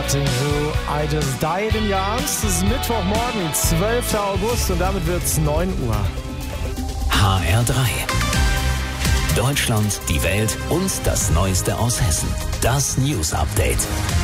Martin Who, I Just Died in Your Arms. Es ist Mittwochmorgen, 12. August und damit wird's 9 Uhr. HR3. Deutschland, die Welt und das Neueste aus Hessen. Das News Update.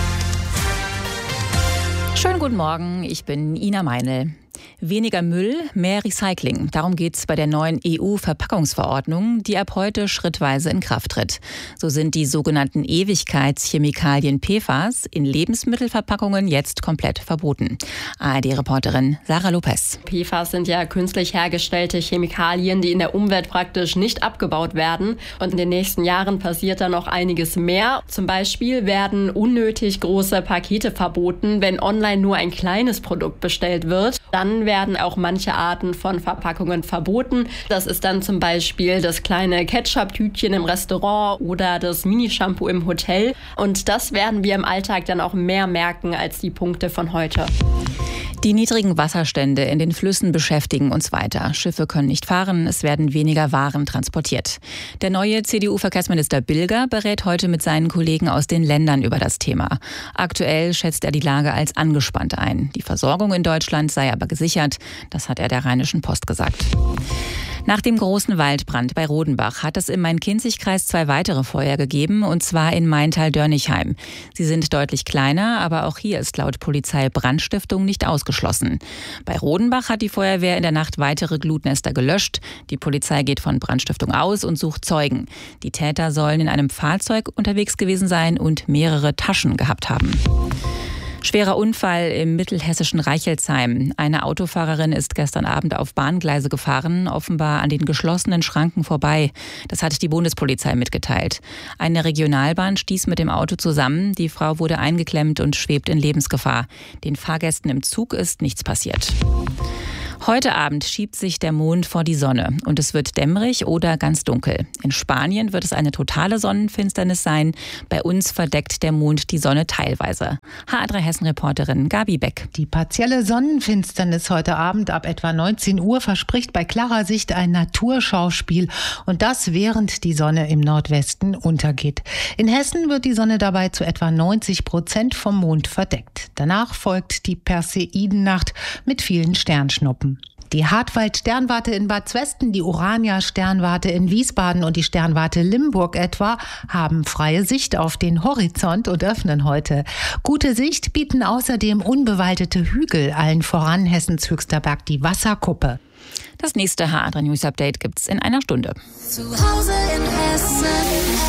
Schönen guten Morgen, ich bin Ina Meinl. Weniger Müll, mehr Recycling. Darum geht es bei der neuen EU-Verpackungsverordnung, die ab heute schrittweise in Kraft tritt. So sind die sogenannten Ewigkeitschemikalien PFAS in Lebensmittelverpackungen jetzt komplett verboten. ARD-Reporterin Sarah Lopez. PFAS sind ja künstlich hergestellte Chemikalien, die in der Umwelt praktisch nicht abgebaut werden. Und in den nächsten Jahren passiert da noch einiges mehr. Zum Beispiel werden unnötig große Pakete verboten, wenn online nur ein kleines Produkt bestellt wird. Dann werden auch manche Arten von Verpackungen verboten. Das ist dann zum Beispiel das kleine Ketchup-Tütchen im Restaurant oder das Mini-Shampoo im Hotel. Und das werden wir im Alltag dann auch mehr merken als die Punkte von heute. Die niedrigen Wasserstände in den Flüssen beschäftigen uns weiter. Schiffe können nicht fahren, es werden weniger Waren transportiert. Der neue CDU-Verkehrsminister Bilger berät heute mit seinen Kollegen aus den Ländern über das Thema. Aktuell schätzt er die Lage als angespannt ein. Die Versorgung in Deutschland sei aber gesichert. Das hat er der Rheinischen Post gesagt. Nach dem großen Waldbrand bei Rodenbach hat es im Main-Kinzig-Kreis 2 weitere Feuer gegeben, und zwar in Maintal-Dörnigheim. Sie sind deutlich kleiner, aber auch hier ist laut Polizei Brandstiftung nicht ausgeschlossen. Bei Rodenbach hat die Feuerwehr in der Nacht weitere Glutnester gelöscht. Die Polizei geht von Brandstiftung aus und sucht Zeugen. Die Täter sollen in einem Fahrzeug unterwegs gewesen sein und mehrere Taschen gehabt haben. Schwerer Unfall im mittelhessischen Reichelsheim. Eine Autofahrerin ist gestern Abend auf Bahngleise gefahren, offenbar an den geschlossenen Schranken vorbei. Das hat die Bundespolizei mitgeteilt. Eine Regionalbahn stieß mit dem Auto zusammen. Die Frau wurde eingeklemmt und schwebt in Lebensgefahr. Den Fahrgästen im Zug ist nichts passiert. Heute Abend schiebt sich der Mond vor die Sonne und es wird dämmerig oder ganz dunkel. In Spanien wird es eine totale Sonnenfinsternis sein. Bei uns verdeckt der Mond die Sonne teilweise. HR3 Hessen-Reporterin Gabi Beck. Die partielle Sonnenfinsternis heute Abend ab etwa 19 Uhr verspricht bei klarer Sicht ein Naturschauspiel. Und das, während die Sonne im Nordwesten untergeht. In Hessen wird die Sonne dabei zu etwa 90% vom Mond verdeckt. Danach folgt die Perseidennacht mit vielen Sternschnuppen. Die Hartwald-Sternwarte in Bad Zwesten, die Urania-Sternwarte in Wiesbaden und die Sternwarte Limburg etwa haben freie Sicht auf den Horizont und öffnen heute. Gute Sicht bieten außerdem unbewaldete Hügel, allen voran Hessens höchster Berg, die Wasserkuppe. Das nächste HR3 News Update gibt's in einer Stunde. Zu Hause in Hessen.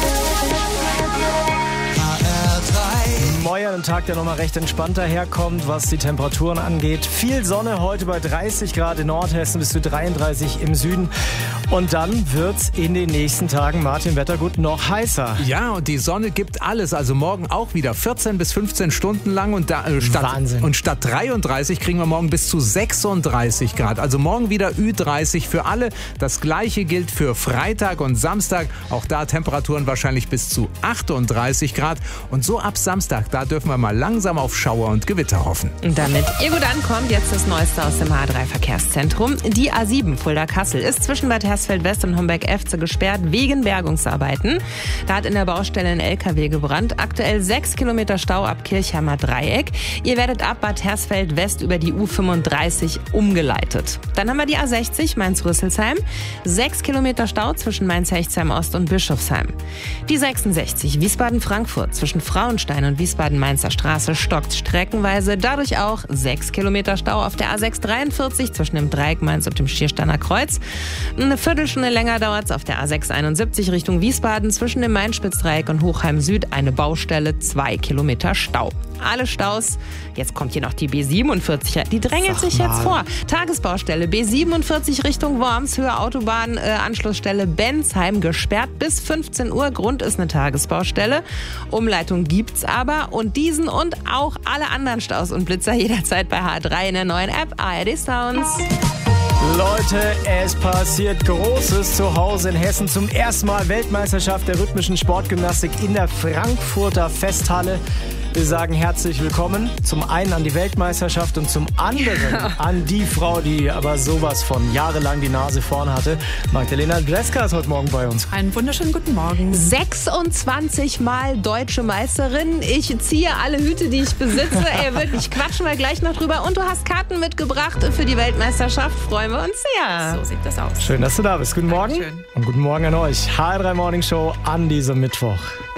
Morgen ein Tag, der nochmal recht entspannt daherkommt, was die Temperaturen angeht. Viel Sonne heute bei 30 Grad in Nordhessen bis zu 33 im Süden. Und dann wird's in den nächsten Tagen, Martin Wettergut, noch heißer. Ja, und die Sonne gibt alles. Also morgen auch wieder 14 bis 15 Stunden lang. Und statt 33 kriegen wir morgen bis zu 36 Grad. Also morgen wieder Ü30 für alle. Das Gleiche gilt für Freitag und Samstag. Auch da Temperaturen wahrscheinlich bis zu 38 Grad. Und so ab Samstag, da dürfen wir mal langsam auf Schauer und Gewitter hoffen. Damit ihr gut ankommt, jetzt das Neueste aus dem H3-Verkehrszentrum. Die A7 Fulda-Kassel ist zwischen Bad Hersfeld-West und Homberg-Efze gesperrt wegen Bergungsarbeiten. Da hat in der Baustelle ein LKW gebrannt. Aktuell 6 Kilometer Stau ab Kirchheimer Dreieck. Ihr werdet ab Bad Hersfeld-West über die U35 umgeleitet. Dann haben wir die A60 Mainz-Rüsselsheim. 6 Kilometer Stau zwischen Mainz-Hechtsheim-Ost und Bischofsheim. Die 66 Wiesbaden-Frankfurt zwischen Frauenstein und Wiesbaden-Mainzer Straße stockt streckenweise. Dadurch auch 6 Kilometer Stau auf der A643 zwischen dem Dreieck Mainz und dem Schiersteiner Kreuz. Eine Viertelstunde länger dauert es auf der A671 Richtung Wiesbaden zwischen dem Main-Spitz-Dreieck und Hochheim Süd. Eine Baustelle, 2 Kilometer Stau. Alle Staus. Jetzt kommt hier noch die B47. Die drängelt sich jetzt vor. Tagesbaustelle B47 Richtung Worms, Höhe Autobahn, Anschlussstelle Bensheim gesperrt bis 15 Uhr. Grund ist eine Tagesbaustelle. Umleitung gibt's aber. Und diesen und auch alle anderen Staus und Blitzer jederzeit bei H3 in der neuen App ARD Sounds. Leute, es passiert Großes zu Hause in Hessen. Zum ersten Mal Weltmeisterschaft der rhythmischen Sportgymnastik in der Frankfurter Festhalle. Wir sagen herzlich willkommen. Zum einen an die Weltmeisterschaft und zum anderen an die Frau, die aber sowas von jahrelang die Nase vorn hatte. Magdalena Dreska ist heute Morgen bei uns. Einen wunderschönen guten Morgen. 26 Mal deutsche Meisterin. Ich ziehe alle Hüte, die ich besitze. Wirklich, quatschen wir gleich noch drüber. Und du hast Karten mitgebracht für die Weltmeisterschaft. Freuen wir uns sehr. So sieht das aus. Schön, dass du da bist. Guten Morgen. Dankeschön. Und guten Morgen an euch. HR3 Morning Show an diesem Mittwoch.